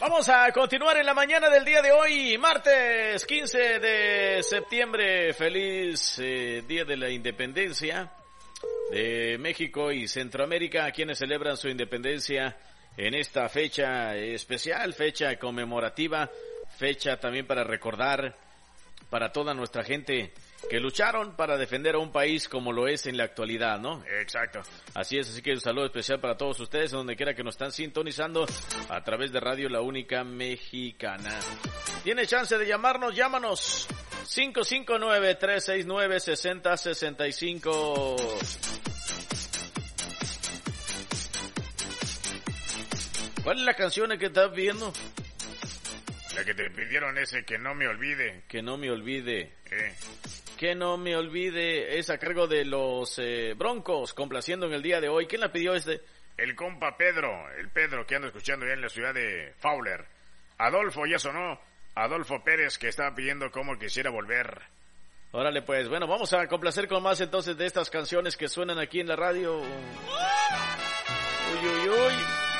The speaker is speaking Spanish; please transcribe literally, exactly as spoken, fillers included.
Vamos a continuar en la mañana del día de hoy, martes quince de septiembre. Feliz eh, Día de la Independencia de México y Centroamérica, a quienes celebran su independencia en esta fecha especial, fecha conmemorativa, fecha también para recordar para toda nuestra gente que lucharon para defender a un país como lo es en la actualidad, ¿no? Exacto. Así es, así que un saludo especial para todos ustedes, donde quiera que nos están sintonizando a través de Radio La Única Mexicana. ¿Tiene chance de llamarnos? Llámanos. cinco cinco nueve, tres seis nueve, seis cero seis cinco. ¿Cuál es la canción que estás pidiendo? La que te pidieron ese, que no me olvide. Que no me olvide. ¿Qué? Que no me olvide. Es a cargo de los eh, Broncos, complaciendo en el día de hoy. ¿Quién la pidió este? El compa Pedro, el Pedro que ando escuchando ya en la ciudad de Fowler. Adolfo, ya sonó. Adolfo Pérez, que estaba pidiendo cómo quisiera volver. Órale pues, bueno, vamos a complacer con más entonces de estas canciones que suenan aquí en la radio. Uy, uy, uy.